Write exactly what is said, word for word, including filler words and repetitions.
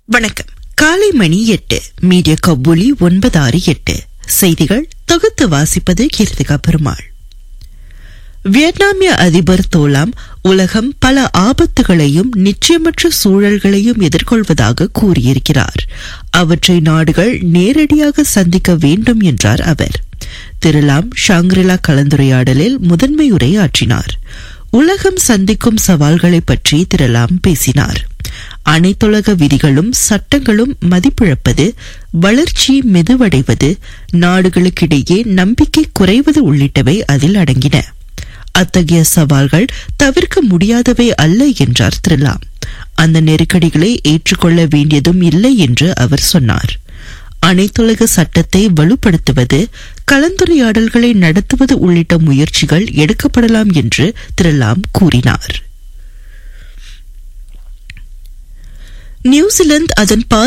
வணக்கம். காலை மணி எட்டு. மீடியா கபூலி ஒன்பது ஆறு எட்டு. செய்திகள் தொகுத்து வாசிப்பது கீர்த்திகா பெருமாள். வியட்நாமிய அதிபர் தோலாம் உலகம் பல ஆபத்துகளையும் நிச்சயமற்ற சூழல்களையும் எதிர்கொள்வதாக கூறியிருக்கிறார். அவற்றை நாடுகள் நேரடியாக சந்திக்க வேண்டும் என்றார் அவர். திருலாம் ஷாங்கிரிலா கலந்துரையாடலில் முதன்மை உரை ஆற்றினார். உலகம் சந்திக்கும் சவால்களை பற்றி திருலாம் பேசினார். அனைத்துலக விதிகளும் சட்டங்களும் மதிப்பிழப்பது, வளர்ச்சி மெதுவடைவது, நாடுகளுக்கிடையே நம்பிக்கை குறைவது உள்ளிட்டவை அதில் அடங்கின. அத்தகைய சவால்கள் தவிர்க்க முடியாதவை அல்ல என்றார் திருலாம். அந்த நெருக்கடிகளை ஏற்றுக்கொள்ள வேண்டியதும் இல்லை என்று அவர் சொன்னார். அனைத்துலக சட்டத்தை வலுப்படுத்துவது, கலந்துரையாடல்களை நடத்துவது உள்ளிட்ட முயற்சிகள் எடுக்கப்படலாம் என்று திருலாம் கூறினார். நியூசிலாந்து அதன்